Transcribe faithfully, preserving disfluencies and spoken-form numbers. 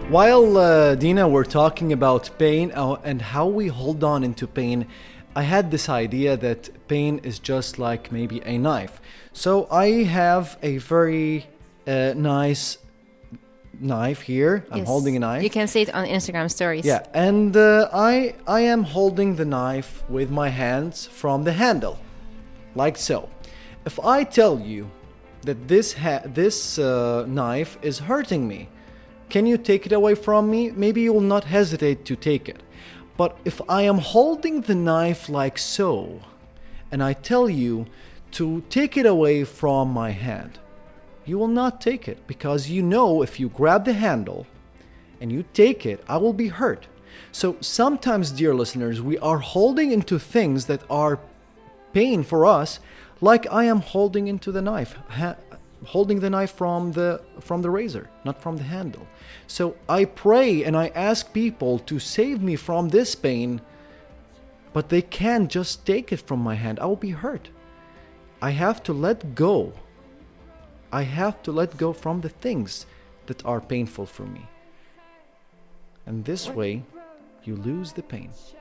While uh, Dina were talking about pain uh, and how we hold on into pain, I had this idea that pain is just like maybe a knife. So I have a very uh, nice knife here. I'm Yes. holding a knife. You can see it on Instagram stories. Yeah, and uh, I I am holding the knife with my hands from the handle, like so. If I tell you that this ha- this uh, knife is hurting me, can you take it away from me? Maybe you will not hesitate to take it. But if I am holding the knife like so, and I tell you to take it away from my hand, you will not take it, because you know if you grab the handle and you take it, I will be hurt. So sometimes, dear listeners, we are holding into things that are pain for us, like I am holding into the knife, ha- holding the knife from the from the razor, not from the handle. So I pray and I ask people to save me from this pain, but they can't just take it from my hand. I will be hurt. I have to let go. I have to let go from the things that are painful for me. And this way, you lose the pain.